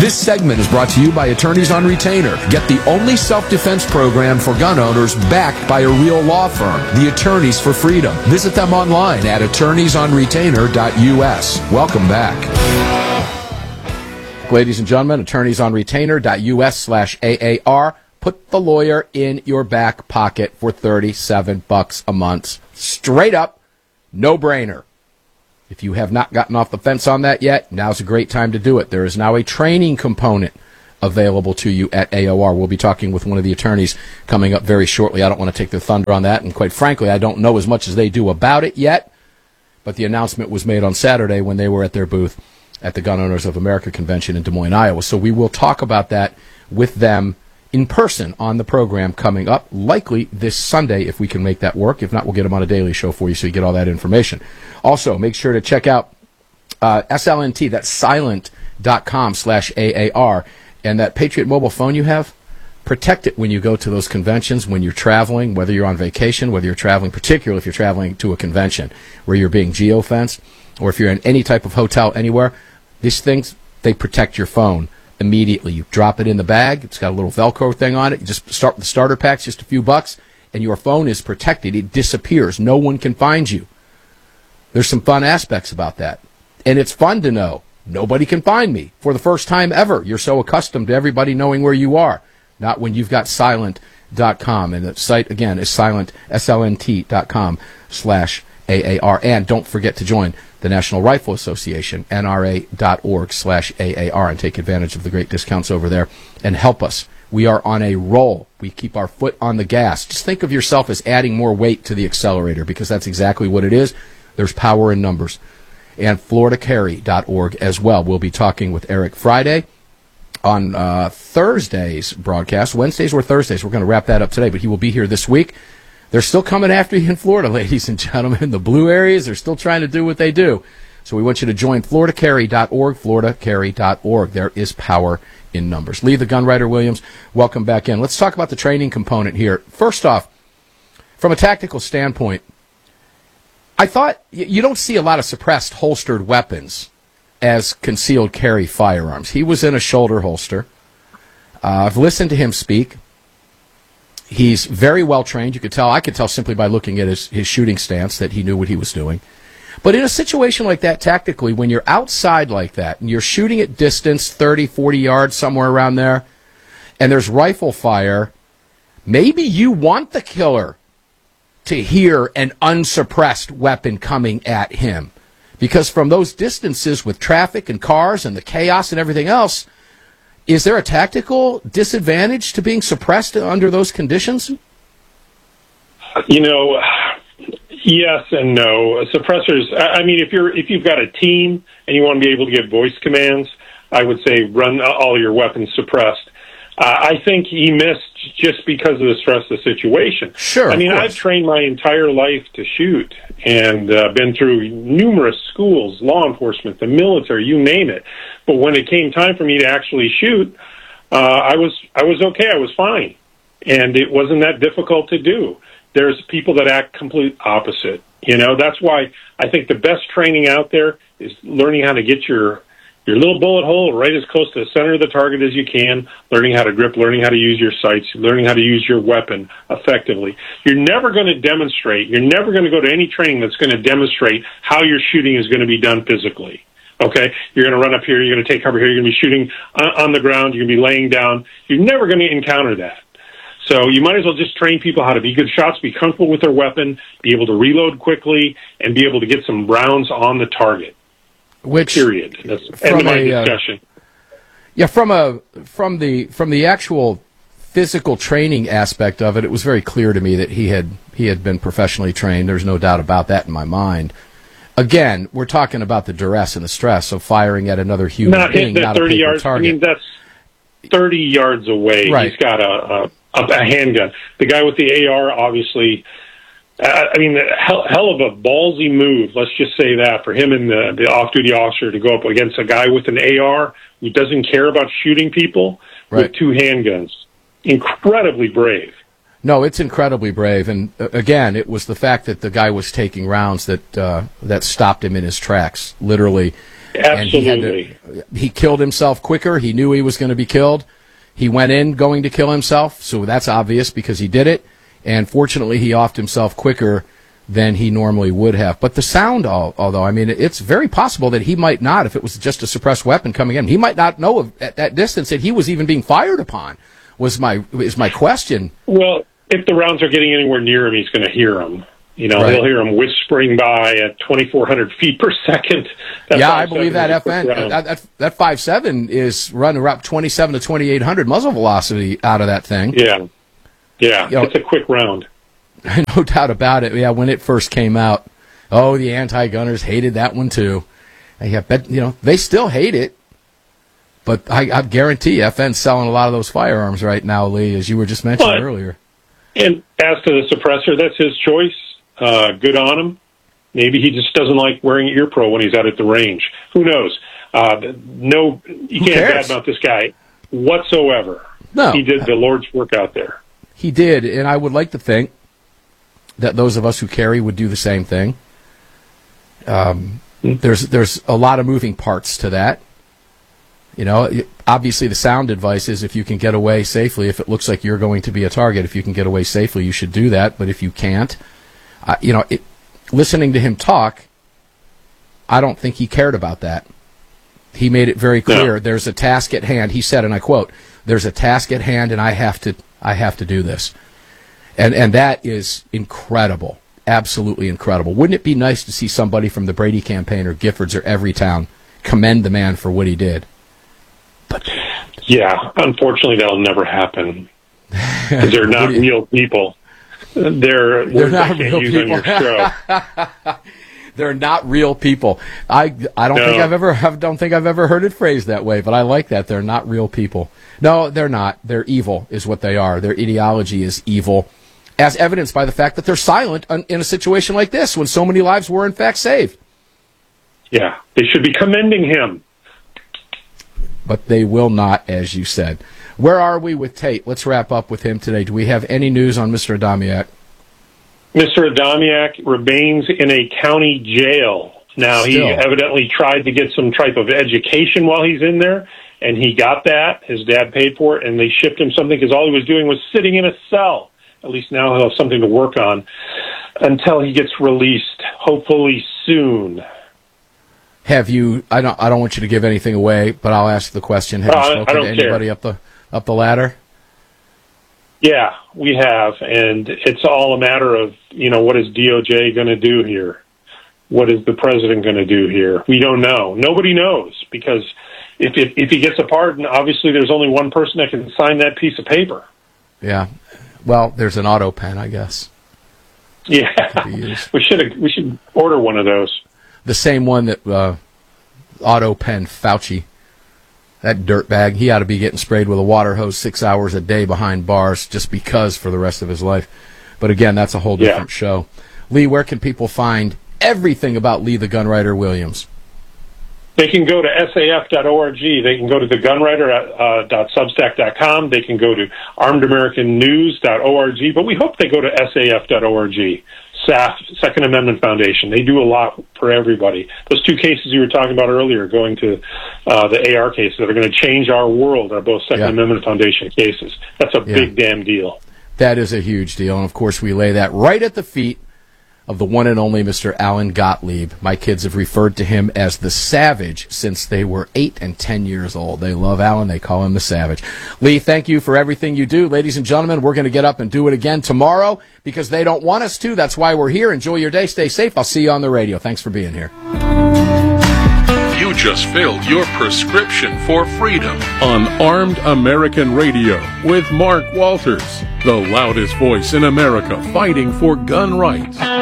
This segment is brought to you by Attorneys on Retainer. Get the only self-defense program for gun owners backed by a real law firm, the Attorneys for Freedom. Visit them online at attorneysonretainer.us. Welcome back. Ladies and gentlemen, attorneysonretainer.us/AAR. Put the lawyer in your back pocket for $37 a month. Straight up, no-brainer. If you have not gotten off the fence on that yet, now's a great time to do it. There is now a training component available to you at AOR. We'll be talking with one of the attorneys coming up very shortly. I don't want to take their thunder on that, and quite frankly, I don't know as much as they do about it yet, but the announcement was made on Saturday when they were at their booth at the Gun Owners of America convention in Des Moines, Iowa. So we will talk about that with them in person on the program coming up, likely this Sunday if we can make that work. If not, we'll get them on a daily show for you so you get all that information. Also, make sure to check out SLNT, that's silent.com/AAR, and that Patriot mobile phone you have, protect it when you go to those conventions, when you're traveling, whether you're on vacation, whether you're traveling, particularly if you're traveling to a convention where you're being geo-fenced, or if you're in any type of hotel anywhere. These things, they protect your phone immediately. You drop it in the bag. It's got a little Velcro thing on it. You just start with the starter packs, just a few bucks, and your phone is protected. It disappears. No one can find you. There's some fun aspects about that. And it's fun to know nobody can find me for the first time ever. You're so accustomed to everybody knowing where you are. Not when you've got silent.com. And the site, again, is silent, slnt.com/AAR. And don't forget to join the National Rifle Association, NRA.org/AAR, and take advantage of the great discounts over there and help us. We are on a roll. We keep our foot on the gas. Just think of yourself as adding more weight to the accelerator, because that's exactly what it is. There's power in numbers. And FloridaCarry.org as well. We'll be talking with Eric Friday on Thursday's broadcast. Wednesdays or Thursdays. We're going to wrap that up today, but he will be here this week. They're still coming after you in Florida, ladies and gentlemen. The blue areas, they're still trying to do what they do. So we want you to join FloridaCarry.org, FloridaCarry.org. There is power in numbers. Lee the Gunwriter Williams, welcome back in. Let's talk about the training component here. First off, from a tactical standpoint, I thought you don't see a lot of suppressed holstered weapons as concealed carry firearms. He was in a shoulder holster. I've listened to him speak. He's very well trained. I could tell simply by looking at his shooting stance that he knew what he was doing. But in a situation like that, tactically, when you're outside like that and you're shooting at distance, 30, 40 yards, somewhere around there, and there's rifle fire, maybe you want the killer to hear an unsuppressed weapon coming at him. Because from those distances with traffic and cars and the chaos and everything else, is there a tactical disadvantage to being suppressed under those conditions? Yes and no. Suppressors, if you've got a team and you want to be able to give voice commands, I would say run all your weapons suppressed. I think he missed just because of the stress of the situation. Sure. I've trained my entire life to shoot and been through numerous schools, law enforcement, the military, you name it. But when it came time for me to actually shoot, I was okay. I was fine. And it wasn't that difficult to do. There's people that act complete opposite. That's why I think the best training out there is learning how to get your little bullet hole right as close to the center of the target as you can, learning how to grip, learning how to use your sights, learning how to use your weapon effectively. You're never going to demonstrate, you're never going to go to any training that's going to demonstrate how your shooting is going to be done physically. Okay? You're going to run up here, you're going to take cover here, you're going to be shooting on the ground, you're going to be laying down. You're never going to encounter that. So you might as well just train people how to be good shots, be comfortable with their weapon, be able to reload quickly, and be able to get some rounds on the target. Period. That's end of my discussion. From the actual physical training aspect of it, it was very clear to me that he had been professionally trained. There's no doubt about that in my mind. Again, we're talking about the duress and the stress of firing at another human being, not a paper target. That's 30 yards away. Right. He's got a handgun. The guy with the AR, obviously. Hell of a ballsy move, let's just say that, for him and the off-duty officer to go up against a guy with an AR who doesn't care about shooting people with two handguns. Incredibly brave. No, it's incredibly brave. And, again, it was the fact that the guy was taking rounds that stopped him in his tracks, literally. Absolutely. And he killed himself quicker. He knew he was going to be killed. He went in going to kill himself, so that's obvious because he did it. And fortunately, he offed himself quicker than he normally would have. But the sound, although, I mean, it's very possible that he might not, if it was just a suppressed weapon coming in, he might not know at that distance that he was even being fired upon, is my question. Well, if the rounds are getting anywhere near him, he's going to hear them. You know, Right. he'll hear them whispering by at 2,400 feet per second. I believe that FN, that 5.7 is running around 27 to 2,800 muzzle velocity out of that thing. Yeah. Yeah, You know, it's a quick round. No doubt about it. Yeah, when it first came out, the anti-gunners hated that one too. I bet they still hate it, but I guarantee FN's selling a lot of those firearms right now, Lee, as you were just mentioning earlier. And as to the suppressor, that's his choice. Good on him. Maybe he just doesn't like wearing ear pro when he's out at the range. Who knows? You can't badmouth this guy whatsoever. No, he did the Lord's work out there. He did, and I would like to think that those of us who carry would do the same thing. There's a lot of moving parts to that. Obviously the sound advice is if you can get away safely, if it looks like you're going to be a target, if you can get away safely, you should do that. But if you can't, listening to him talk, I don't think he cared about that. He made it very clear. No. There's a task at hand. He said, and I quote, "There's a task at hand, and I have to do this." And that is incredible. Absolutely incredible. Wouldn't it be nice to see somebody from the Brady campaign or Giffords or Everytown commend the man for what he did? But yeah, unfortunately, that'll never happen because they're not real people. They're not real people. On your show. They're not real people. I don't think I've ever heard it phrased that way, but I like that. They're not real people. No, they're not. They're evil, is what they are. Their ideology is evil, as evidenced by the fact that they're silent in a situation like this when so many lives were in fact saved. Yeah, they should be commending him. But they will not, as you said. Where are we with Tate? Let's wrap up with him today. Do we have any news on Mr. Adamiak? Mr. Adamiak remains in a county jail. Now, he evidently tried to get some type of education while he's in there, and he got that. His dad paid for it, and they shipped him something because all he was doing was sitting in a cell. At least now he'll have something to work on until he gets released, hopefully soon. Have you? I don't want you to give anything away, but I'll ask the question. Have you spoken to anybody up the ladder? Yeah, we have, and it's all a matter of what is DOJ going to do here? What is the president going to do here? We don't know. Nobody knows because if he gets a pardon, obviously there's only one person that can sign that piece of paper. Yeah. Well, there's an auto pen, I guess. Yeah, we should order one of those. The same one that auto pen Fauci, that dirtbag, he ought to be getting sprayed with a water hose 6 hours a day behind bars just because for the rest of his life. But again, that's a whole different show. Lee, where can people find everything about Lee the Gunwriter Williams? They can go to saf.org. They can go to thegunwriter.substack.com. They can go to armedamericannews.org. But we hope they go to saf.org. SAF, Second Amendment Foundation. They do a lot for everybody. Those two cases you were talking about earlier, going to the AR cases that are going to change our world, are both Second Amendment Foundation cases. That's a big damn deal. That is a huge deal. And, of course, we lay that right at the feet of the one and only Mr. Alan Gottlieb. My kids have referred to him as the Savage since they were 8 and 10 years old. They love Alan. They call him the Savage. Lee, thank you for everything you do. Ladies and gentlemen, we're going to get up and do it again tomorrow because they don't want us to. That's why we're here. Enjoy your day. Stay safe. I'll see you on the radio. Thanks for being here. You just filled your prescription for freedom on Armed American Radio with Mark Walters, the loudest voice in America fighting for gun rights.